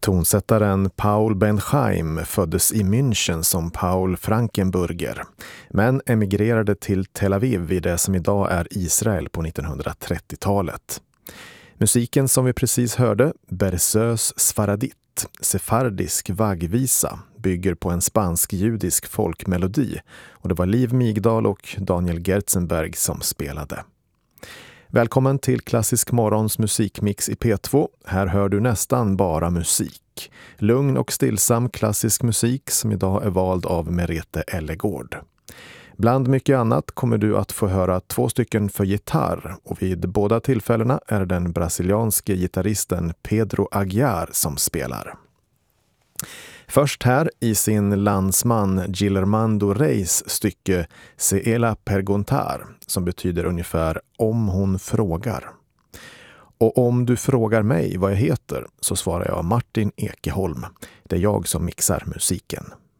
Tonsättaren Paul Benchaim föddes i München som Paul Frankenburger, men emigrerade till Tel Aviv vid det som idag är Israel på 1930-talet. Musiken som vi precis hörde, Berceuse Sfaradit, sefardisk vaggvisa, bygger på en spansk-judisk folkmelodi och det var Liv Migdal och Daniel Gertzenberg som spelade. Välkommen till Klassisk Morgons musikmix i P2. Här hör du nästan bara musik. Lugn och stillsam klassisk musik som idag är vald av Merete Ellegård. Bland mycket annat kommer du att få höra 2 stycken för gitarr och vid båda tillfällena är det den brasilianske gitarristen Pedro Aguiar som spelar. Först här i sin landsman Guillermando Reis stycke Se ella perguntar, som betyder ungefär om hon frågar. Och om du frågar mig vad jag heter så svarar jag Martin Ekeholm. Det är jag som mixar musiken.